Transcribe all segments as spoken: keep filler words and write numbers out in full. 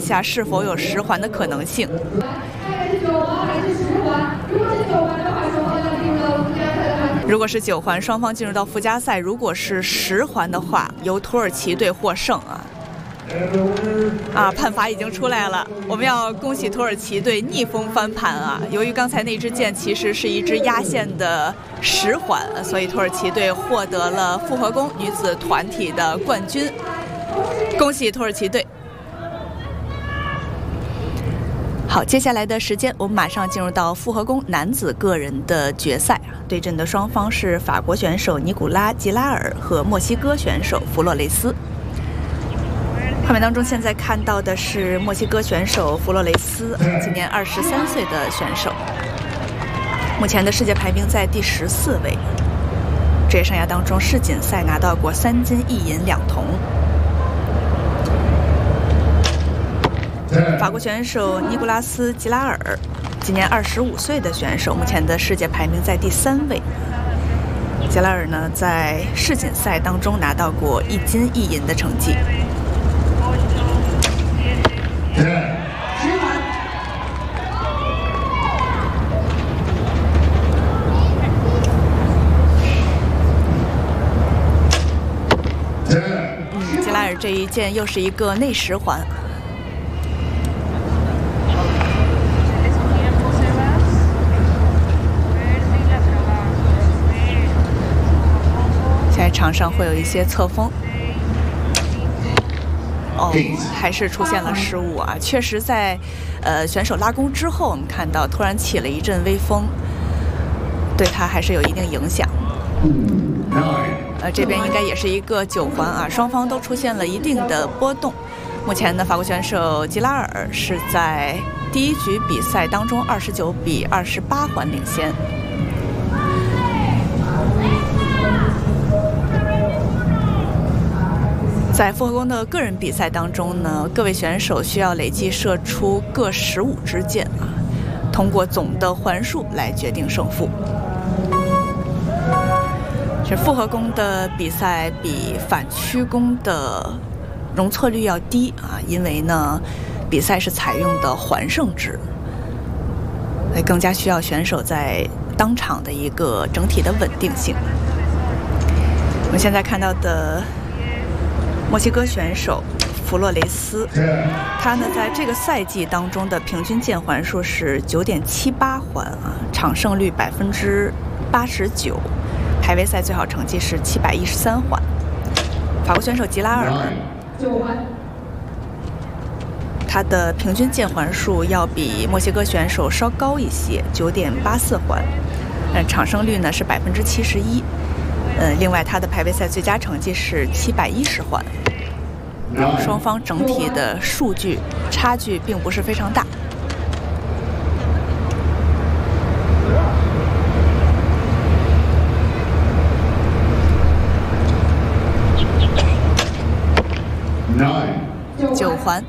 下是否有十环的可能性。如果是九环，双方进入到附加赛；如果是十环的话，由土耳其队获胜啊！啊，判罚已经出来了，我们要恭喜土耳其队逆风翻盘啊！由于刚才那支箭其实是一支压线的十环，所以土耳其队获得了复合弓女子团体的冠军，恭喜土耳其队！好，接下来的时间，我们马上进入到复合弓男子个人的决赛啊，对阵的双方是法国选手尼古拉·吉拉尔和墨西哥选手弗洛雷斯。画面当中现在看到的是墨西哥选手弗洛雷斯，今年二十三岁的选手，目前的世界排名在第十四位。职业生涯当中，世锦赛拿到过三金一银两铜。法国选手尼古拉斯·吉拉尔，今年二十五岁的选手，目前的世界排名在第三位。吉拉尔呢，在世锦赛当中拿到过一金一银的成绩。嗯，吉拉尔这一箭又是一个内十环。现在场上会有一些侧风。哦，还是出现了失误啊！确实在，呃，选手拉弓之后，我们看到突然起了一阵微风，对他还是有一定影响。呃，这边应该也是一个九环啊，双方都出现了一定的波动。目前呢，法国选手吉拉尔是在第一局比赛当中二十九比二十八环领先。在复合弓的个人比赛当中呢，各位选手需要累计射出各十五支箭啊，通过总的环数来决定胜负。这复合弓的比赛比反曲弓的容错率要低啊，因为呢，比赛是采用的环胜制，所以更加需要选手在当场的一个整体的稳定性。我们现在看到的墨西哥选手弗洛雷斯，他呢在这个赛季当中的平均箭环数是九点七八环啊，场胜率百分之八十九，排位赛最好成绩是七百一十三环。法国选手吉拉尔，他的平均箭环数要比墨西哥选手稍高一些，九点八四环，嗯，场胜率呢是百分之七十一。呃，另外，他的排位赛最佳成绩是七百一十环，双方整体的数据差距并不是非常大。九环。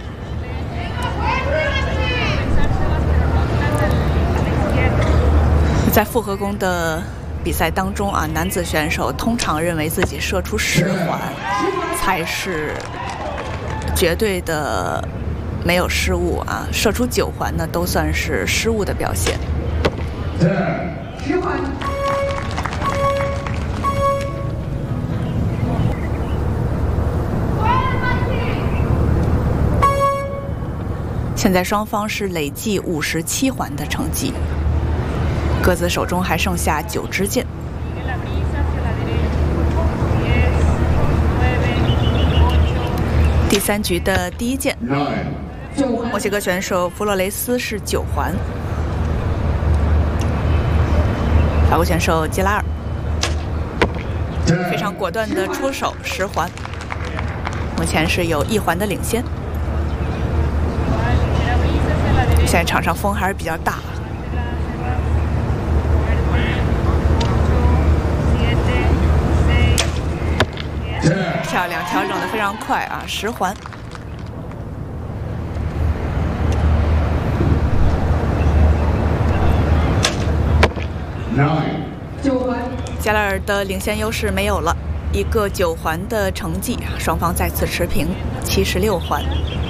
在复合弓的比赛当中啊，男子选手通常认为自己射出十环才是绝对的没有失误啊，射出九环呢都算是失误的表现。十环。现在双方是累计五十七环的成绩，各自手中还剩下九支箭。第三局的第一箭，墨西哥选手弗洛雷斯是九环，法国选手吉拉尔非常果断的出手十环，目前是有一环的领先。现在场上风还是比较大。漂亮，调整的非常快啊，十环。九环。加拉尔的领先优势没有了，一个九环的成绩，双方再次持平，七十六环。